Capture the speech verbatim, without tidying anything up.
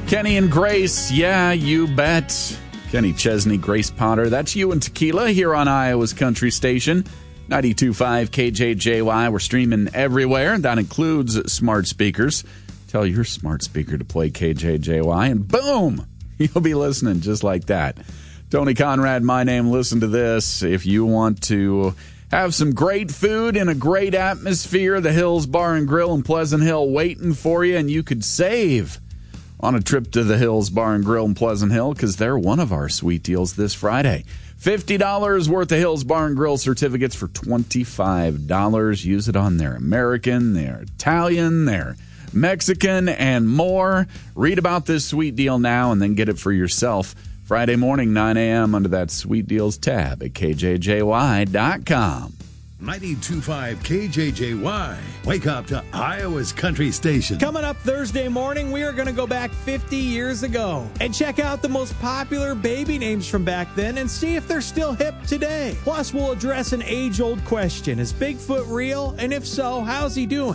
Kenny and Grace, yeah, you bet. Kenny Chesney, Grace Potter, that's you and Tequila here on Iowa's Country Station, ninety-two point five K J J Y. We're streaming everywhere. That includes smart speakers. Tell your smart speaker to play K J J Y, and boom, you'll be listening just like that. Tony Conrad, my name. Listen to this. If you want to have some great food in a great atmosphere, the Hills Bar and Grill in Pleasant Hill waiting for you, and you could save on a trip to the Hills Bar and Grill in Pleasant Hill because they're one of our sweet deals this Friday. fifty dollars worth of Hills Bar and Grill certificates for twenty-five dollars. Use it on their American, their Italian, their Mexican, and more. Read about this sweet deal now and then get it for yourself. Friday morning, nine a.m. under that Sweet Deals tab at K J J Y dot com. ninety-two point five K J J Y. Wake up to Iowa's Country Station. Coming up Thursday morning, we are going to go back fifty years ago and check out the most popular baby names from back then and see if they're still hip today. Plus, we'll address an age-old question. Is Bigfoot real? And if so, how's he doing?